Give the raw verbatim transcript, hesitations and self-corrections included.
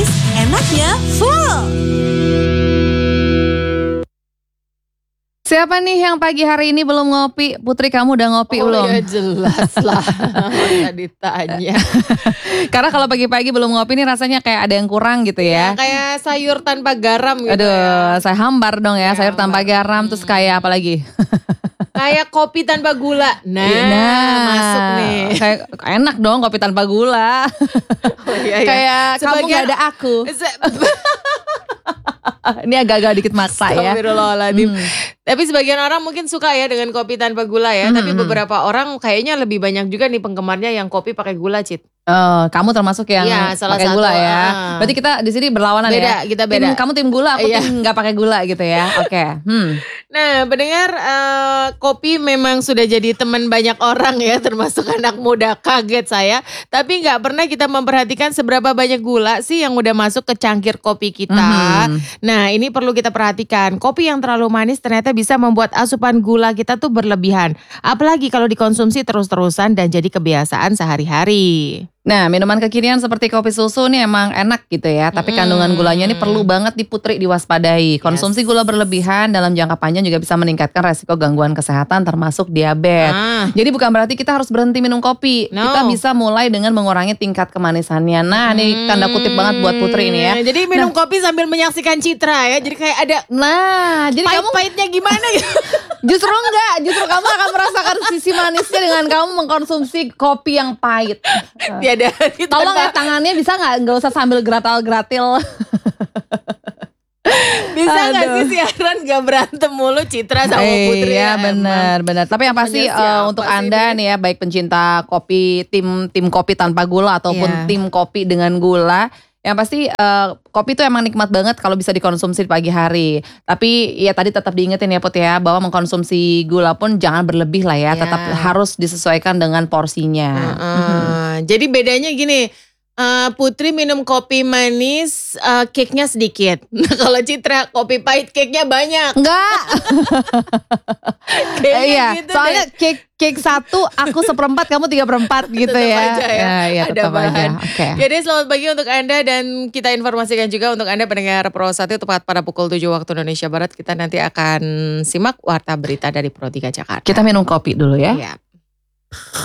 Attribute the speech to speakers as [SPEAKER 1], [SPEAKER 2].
[SPEAKER 1] manis, enaknya full.
[SPEAKER 2] Siapa nih yang pagi hari ini belum ngopi? Putri, kamu udah ngopi
[SPEAKER 3] oh,
[SPEAKER 2] belum?
[SPEAKER 3] Oh ya jelas lah, masa ditanya.
[SPEAKER 2] Karena kalau pagi-pagi belum ngopi nih rasanya kayak ada yang kurang gitu ya.
[SPEAKER 3] Ya, kayak sayur tanpa garam gitu.
[SPEAKER 2] Aduh,
[SPEAKER 3] ya.
[SPEAKER 2] saya hambar dong ya,
[SPEAKER 3] Ya,
[SPEAKER 2] sayur tanpa
[SPEAKER 3] hambar.
[SPEAKER 2] garam. Terus kayak apa lagi?
[SPEAKER 3] Kayak kopi tanpa gula. Nah,
[SPEAKER 2] Nah,
[SPEAKER 3] masuk nih.
[SPEAKER 2] Kayak enak dong kopi tanpa gula.
[SPEAKER 3] Oh, iya, iya.
[SPEAKER 2] Kayak kamu
[SPEAKER 3] Sebagian-
[SPEAKER 2] gak ada aku.
[SPEAKER 3] Se-
[SPEAKER 2] Ini agak-agak dikit maksa ya.
[SPEAKER 3] Astagfirullahaladzim.
[SPEAKER 2] Hmm.
[SPEAKER 3] Tapi sebagian orang mungkin suka ya dengan kopi tanpa gula ya.
[SPEAKER 2] Hmm,
[SPEAKER 3] Tapi
[SPEAKER 2] hmm.
[SPEAKER 3] beberapa orang kayaknya lebih banyak juga nih penggemarnya yang kopi pakai gula, Cit.
[SPEAKER 2] Oh, kamu termasuk yang
[SPEAKER 3] Iya, salah
[SPEAKER 2] pakai
[SPEAKER 3] satu,
[SPEAKER 2] gula ya.
[SPEAKER 3] ah.
[SPEAKER 2] Berarti kita di sini berlawanan
[SPEAKER 3] Beda,
[SPEAKER 2] ya.
[SPEAKER 3] kita
[SPEAKER 2] Tim,
[SPEAKER 3] beda.
[SPEAKER 2] kamu tim gula, aku
[SPEAKER 3] Iya.
[SPEAKER 2] tim nggak pakai gula gitu ya. Oke. Hmm.
[SPEAKER 3] Nah, pendengar, eh, kopi memang sudah jadi teman banyak orang ya, termasuk anak muda. Kaget saya. Tapi nggak pernah kita memperhatikan seberapa banyak gula sih yang udah masuk ke cangkir kopi kita.
[SPEAKER 2] Mhm.
[SPEAKER 3] Nah, ini perlu kita perhatikan. Kopi yang terlalu manis ternyata bisa membuat asupan gula kita tuh berlebihan. Apalagi kalau dikonsumsi terus-terusan dan jadi kebiasaan sehari-hari.
[SPEAKER 2] Nah, minuman kekinian seperti kopi susu nih emang enak gitu ya. Tapi
[SPEAKER 3] Mm-mm.
[SPEAKER 2] kandungan gulanya ini perlu banget diputri, diwaspadai. Konsumsi
[SPEAKER 3] Yes.
[SPEAKER 2] gula berlebihan dalam jangka panjang juga bisa meningkatkan resiko gangguan kesehatan termasuk diabetes.
[SPEAKER 3] Ah.
[SPEAKER 2] Jadi bukan berarti kita harus berhenti minum kopi.
[SPEAKER 3] No.
[SPEAKER 2] Kita bisa mulai dengan mengurangi tingkat kemanisannya. Nah, ini tanda kutip banget buat Putri ini ya.
[SPEAKER 3] Hmm, Jadi minum kopi sambil menyaksikan Citra ya. Jadi kayak ada
[SPEAKER 2] Nah, jadi kamu
[SPEAKER 3] pahit-pahitnya gimana gitu.
[SPEAKER 2] justru enggak, justru kamu akan merasakan sisi manisnya dengan kamu mengkonsumsi kopi yang pahit.
[SPEAKER 3] Tiada
[SPEAKER 2] Tolong ya tangannya bisa nggak nggak usah sambil gratal-gratil.
[SPEAKER 3] Bisa nggak
[SPEAKER 2] Aduh.
[SPEAKER 3] sih siaran gak berantem mulu Citra sama Putri
[SPEAKER 2] Iya
[SPEAKER 3] ya,
[SPEAKER 2] benar benar. Tapi yang pasti
[SPEAKER 3] Pokoknya
[SPEAKER 2] eh,
[SPEAKER 3] siapa
[SPEAKER 2] untuk
[SPEAKER 3] sih
[SPEAKER 2] Anda
[SPEAKER 3] ini?
[SPEAKER 2] nih ya, baik pencinta kopi, tim tim kopi tanpa gula ataupun
[SPEAKER 3] Iya.
[SPEAKER 2] tim kopi dengan gula, yang pasti eh, kopi itu emang nikmat banget kalau bisa dikonsumsi di pagi hari. Tapi ya tadi tetap diingetin ya Put ya, bahwa mengkonsumsi gula pun jangan berlebih lah ya.
[SPEAKER 3] Ya.
[SPEAKER 2] Tetap harus disesuaikan dengan porsinya.
[SPEAKER 3] Heeh. Jadi bedanya gini, eh, Putri minum kopi manis, eh, cake-nya sedikit. Nah, kalau Citra kopi pahit, cake-nya banyak.
[SPEAKER 2] Enggak.
[SPEAKER 3] Kayaknya
[SPEAKER 2] Iya,
[SPEAKER 3] gitu
[SPEAKER 2] soalnya
[SPEAKER 3] deh.
[SPEAKER 2] cake cake satu aku seperempat, kamu tiga perempat gitu
[SPEAKER 3] Tetap
[SPEAKER 2] ya.
[SPEAKER 3] aja ya,
[SPEAKER 2] Ya, ya,
[SPEAKER 3] ada
[SPEAKER 2] tetap aja.
[SPEAKER 3] bahan.
[SPEAKER 2] Oke.
[SPEAKER 3] Jadi selamat pagi untuk Anda dan kita informasikan juga untuk Anda pendengar Pro satu tepat pada pukul tujuh waktu Indonesia Barat. Kita nanti akan simak warta berita dari Pro tiga Jakarta.
[SPEAKER 2] Kita minum kopi dulu ya.
[SPEAKER 3] Ya.